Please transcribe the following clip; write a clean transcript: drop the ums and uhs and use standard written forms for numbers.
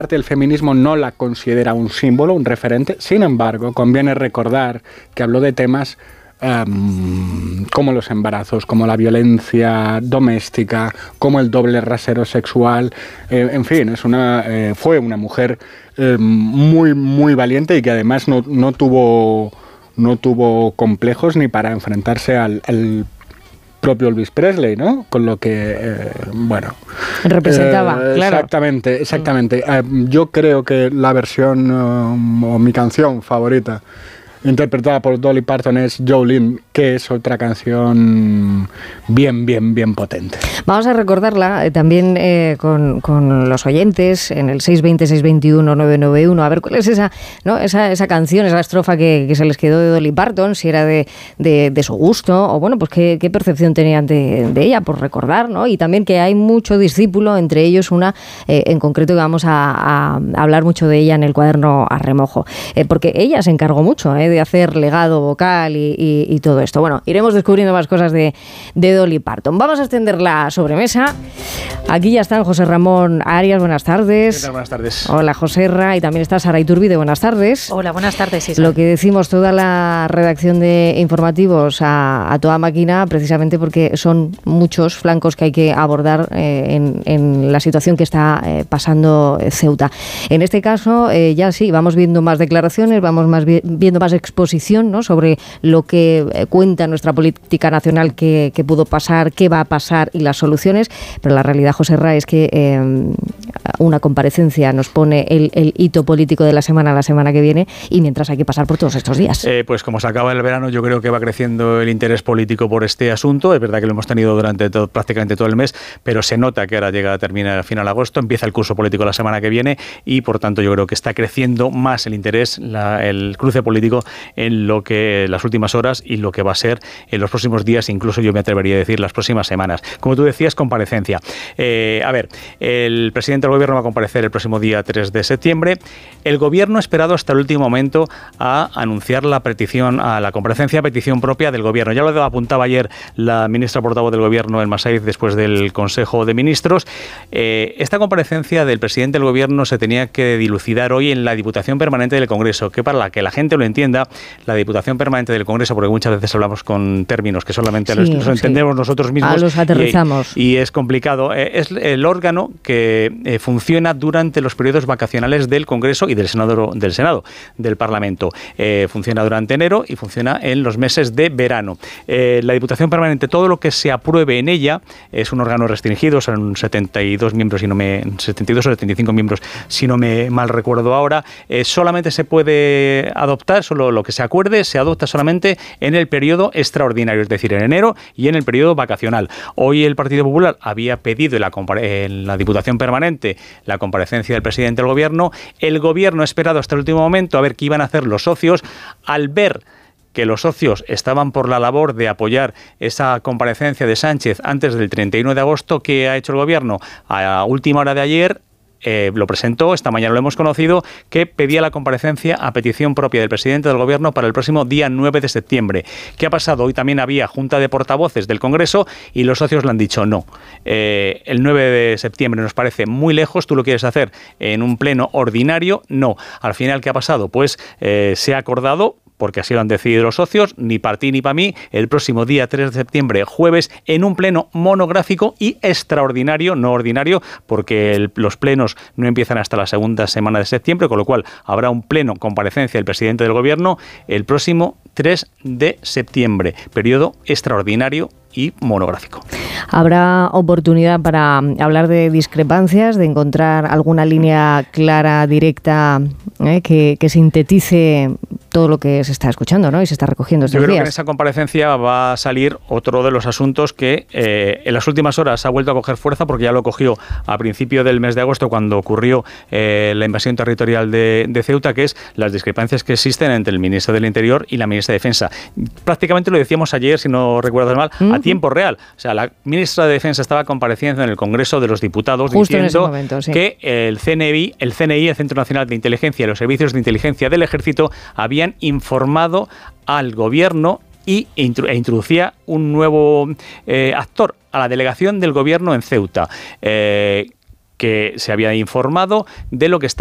El feminismo no la considera un símbolo, un referente. Sin embargo, conviene recordar que habló de temas como los embarazos, como la violencia doméstica, como el doble rasero sexual. En fin, fue una mujer muy, muy valiente y que además no tuvo complejos ni para enfrentarse al propio Elvis Presley, ¿no? Con lo que, representaba, claro. Exactamente. Yo creo que la versión o mi canción favorita interpretada por Dolly Parton es Jolene, que es otra canción bien potente. Vamos a recordarla también con los oyentes en el 620-621-991, a ver cuál es esa canción, esa estrofa que se les quedó de Dolly Parton, si era de su gusto, o bueno, pues qué percepción tenían de ella, por recordar, ¿no? Y también que hay mucho discípulo, entre ellos una en concreto que vamos a hablar mucho de ella en el cuaderno a remojo, porque ella se encargó mucho, de hacer legado vocal y todo esto. Bueno, iremos descubriendo más cosas de Dolly Parton. Vamos a extender la sobremesa. Aquí ya están José Ramón Arias, buenas tardes. ¿Qué tal? Buenas tardes. Hola, Joserra, y también está Sara Iturbide, buenas tardes. Hola, buenas tardes, Isabel. Lo que decimos toda la redacción de informativos a toda máquina, precisamente porque son muchos flancos que hay que abordar en la situación que está pasando Ceuta. En este caso, ya sí, vamos viendo más declaraciones, vamos viendo más exposición, ¿no?, sobre lo que cuenta nuestra política nacional que pudo pasar, qué va a pasar y las soluciones, pero la realidad, José Ra, es que una comparecencia nos pone el hito político de la semana que viene, y mientras hay que pasar por todos estos días. Pues como se acaba el verano, yo creo que va creciendo el interés político por este asunto. Es verdad que lo hemos tenido durante prácticamente todo el mes, pero se nota que ahora termina al final de agosto, empieza el curso político la semana que viene, y por tanto yo creo que está creciendo más el interés, el cruce político en lo que las últimas horas y lo que va a ser en los próximos días, incluso yo me atrevería a decir las próximas semanas. Como tú decías, comparecencia. El presidente del gobierno va a comparecer el próximo día 3 de septiembre. El gobierno ha esperado hasta el último momento a anunciar la comparecencia a petición propia del gobierno. Ya lo apuntaba ayer la ministra portavoz del gobierno, Elma Saíz, después del Consejo de Ministros. Esta comparecencia del presidente del gobierno se tenía que dilucidar hoy en la Diputación Permanente del Congreso, que para que la gente lo entienda, la Diputación Permanente del Congreso, porque muchas veces hablamos con términos que solamente los entendemos nosotros mismos, los aterrizamos. Y es complicado. Es el órgano que funciona durante los periodos vacacionales del Congreso y del Senado del Parlamento. Funciona durante enero y funciona en los meses de verano. La Diputación Permanente, todo lo que se apruebe en ella, es un órgano restringido, son 72 miembros, 72 o 75 miembros, si no me mal recuerdo ahora. Solamente se puede adoptar, solo lo que se acuerde, se adopta solamente en el periodo extraordinario, es decir, en enero y en el periodo vacacional. Hoy el Partido Popular había pedido en la Diputación Permanente la comparecencia del presidente del gobierno. El gobierno ha esperado hasta el último momento a ver qué iban a hacer los socios. Al ver que los socios estaban por la labor de apoyar esa comparecencia de Sánchez antes del 31 de agosto, ¿qué ha hecho el gobierno? A última hora de ayer lo presentó, esta mañana lo hemos conocido, que pedía la comparecencia a petición propia del presidente del gobierno para el próximo día 9 de septiembre. ¿Qué ha pasado? Hoy también había junta de portavoces del Congreso y los socios le han dicho no. El 9 de septiembre nos parece muy lejos, tú lo quieres hacer en un pleno ordinario, no. Al final, ¿qué ha pasado? Pues se ha acordado, porque así lo han decidido los socios, ni para ti ni para mí, el próximo día 3 de septiembre, jueves, en un pleno monográfico y extraordinario, no ordinario, porque los plenos no empiezan hasta la segunda semana de septiembre, con lo cual habrá un pleno comparecencia del presidente del gobierno el próximo 3 de septiembre, periodo extraordinario y monográfico. Habrá oportunidad para hablar de discrepancias, de encontrar alguna línea clara, directa, que sintetice todo lo que se está escuchando, ¿no?, y se está recogiendo estos días. Yo creo que en esa comparecencia va a salir otro de los asuntos que en las últimas horas ha vuelto a coger fuerza, porque ya lo cogió a principio del mes de agosto, cuando ocurrió la invasión territorial de Ceuta, que es las discrepancias que existen entre el ministro del Interior y la ministra de Defensa. Prácticamente lo decíamos ayer, si no recuerdas mal, a tiempo real. O sea, la ministra de Defensa estaba compareciendo en el Congreso de los Diputados justo diciendo en ese momento, sí, que el CNI, el Centro Nacional de Inteligencia y los servicios de inteligencia del Ejército habían informado al gobierno e introducía un nuevo actor a la delegación del gobierno en Ceuta. que se había informado de lo que